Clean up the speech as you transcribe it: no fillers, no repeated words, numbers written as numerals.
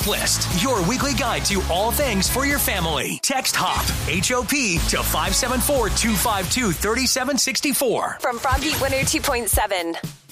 Hop List, your weekly guide to all things for your family. Text HOP, H-O-P, to 574-252-3764. From Froggy 102.7.